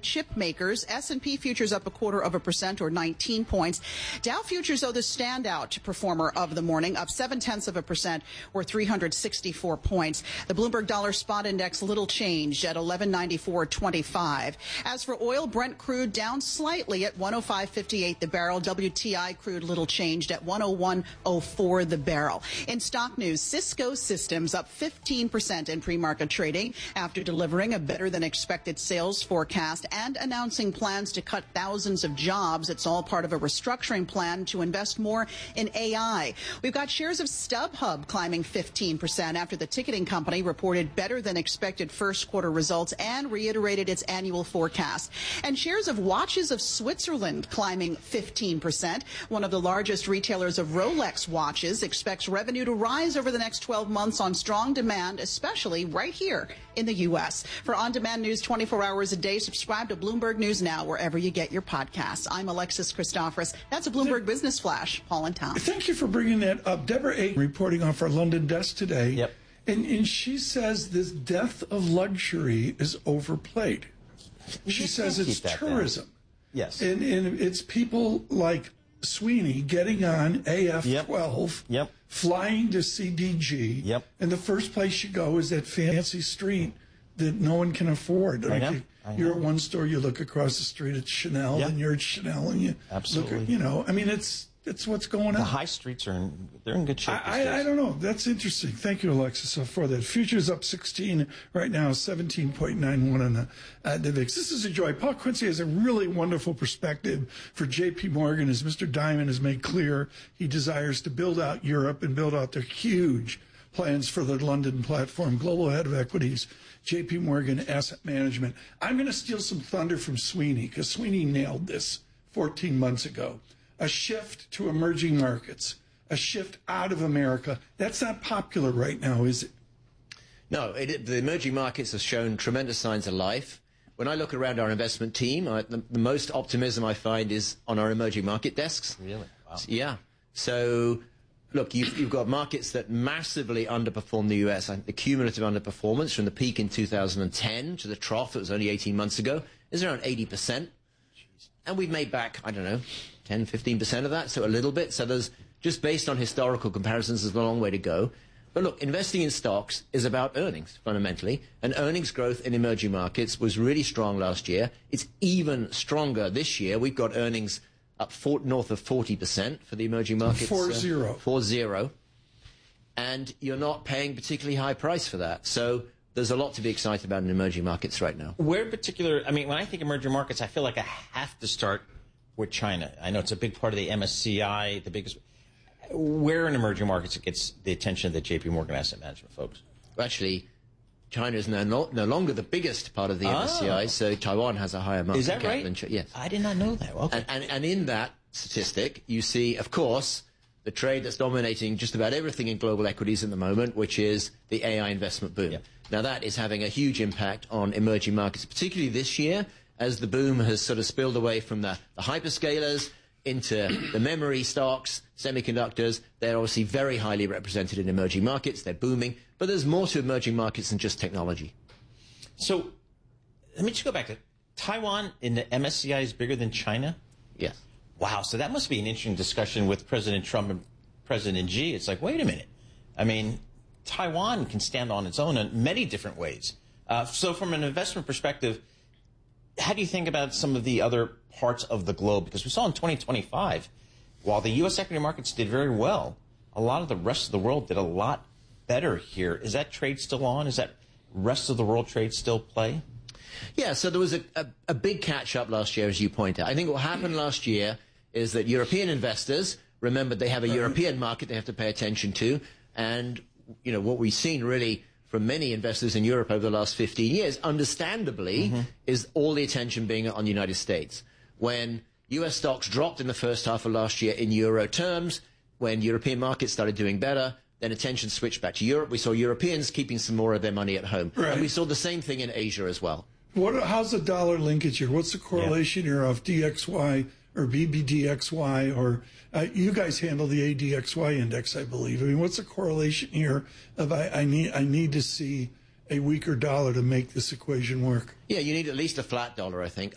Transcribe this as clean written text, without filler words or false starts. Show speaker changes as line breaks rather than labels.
chip makers. S&P futures up 0.25% or 19 points. Dow futures, though, the standout performer of the morning, up 0.7% or 364 points. The Bloomberg Dollar Spot Index little changed at 1194.25. As for oil, Brent crude down slightly at 105.58 the barrel. WTI crude little changed at 101.04 the barrel. In stock news, Cisco Systems up 15% in pre-market trading after delivering a better than expected sales forecast and announcing plans to cut thousands of jobs. It's all part of a restructuring plan to invest more in AI. We've got shares of StubHub climbing 15% after the ticketing company reported better than expected first quarter results and reiterated its annual forecast. And shares of Watches of Switzerland climbing 15%. One of the largest retailers of Rolex watches expects revenue to rise over the next 12 months on strong demand, especially right here in the U.S. For on-demand news 24 hours a day, subscribe to Bloomberg News Now wherever you get your podcasts. I'm Alexis Christoforous. That's a Bloomberg Business Flash. Paul and Tom.
Thank you for bringing that up. Deborah A. reporting off our London desk today.
Yep.
And she says this death of luxury is overplayed. She says it's tourism.
Down. Yes.
And it's people like Sweeney getting on AF-12, flying to CDG, and the first place you go is that fancy street that no one can afford.
I know.
You're at one store, you look across the street at Chanel, and you're at Chanel, and you
absolutely
look at, I mean, it's what's going on.
The high streets they're in good shape.
I don't know. That's interesting. Thank you, Alexis, for that. Futures up 16 right now, 17.91 on the VIX. This is a joy. Paul Quincy has a really wonderful perspective for J.P. Morgan. As Mr. Diamond has made clear, he desires to build out Europe and build out their huge plans for the London platform. Global head of equities, J.P. Morgan Asset Management. I'm going to steal some thunder from Sweeney because Sweeney nailed this 14 months ago. A shift to emerging markets, a shift out of America. That's not popular right now, is it?
No, the emerging markets have shown tremendous signs of life. When I look around our investment team, the most optimism I find is on our emerging market desks.
Really? Wow.
Yeah. So, look, you've got markets that massively underperform the U.S. The cumulative underperformance from the peak in 2010 to the trough that was only 18 months ago is around 80%. Jeez. And we've made back, I don't know, 10, 15% of that, so a little bit. So there's, just based on historical comparisons, there's a long way to go. But look, investing in stocks is about earnings, fundamentally. And earnings growth in emerging markets was really strong last year. It's even stronger this year. We've got earnings up north of 40% for the emerging markets.
4-0.
4-0. And you're not paying particularly high price for that. So there's a lot to be excited about in emerging markets right now.
Where in particular, I mean, when I think emerging markets, I feel like I have to start with China. I know it's a big part of the MSCI, the biggest. Where in emerging markets it gets the attention of the J.P. Morgan Asset Management folks?
Well, actually, China is no longer the biggest part of the MSCI, so Taiwan has a higher market
cap. Is that right?
Than China. Yes.
I did not know that. Okay.
And in that statistic, you see, of course, the trade that's dominating just about everything in global equities at the moment, which is the AI investment boom. Yep. Now, that is having a huge impact on emerging markets, particularly this year, as the boom has sort of spilled away from the hyperscalers into the memory stocks, semiconductors. They're obviously very highly represented in emerging markets. They're booming. But there's more to emerging markets than just technology.
So let me just go back to Taiwan in the MSCI is bigger than China?
Yes.
Wow. So that must be an interesting discussion with President Trump and President Xi. It's like, wait a minute. I mean, Taiwan can stand on its own in many different ways. So from an investment perspective, how do you think about some of the other parts of the globe? Because we saw in 2025, while the U.S. equity markets did very well, a lot of the rest of the world did a lot better here. Is that trade still on? Is that rest of the world trade still play?
Yeah, so there was a big catch-up last year, as you point out. I think what happened last year is that European investors remembered they have a European market they have to pay attention to. And, you know, what we've seen really from many investors in Europe over the last 15 years, understandably, is all the attention being on the United States. When U.S. stocks dropped in the first half of last year in euro terms, when European markets started doing better, then attention switched back to Europe. We saw Europeans keeping some more of their money at home. Right. And we saw the same thing in Asia as well.
How's the dollar linkage here? What's the correlation here of DXY or BBDXY, or you guys handle the ADXY index, I believe. I mean, what's the correlation here of I need to see a weaker dollar to make this equation work?
Yeah, you need at least a flat dollar, I think.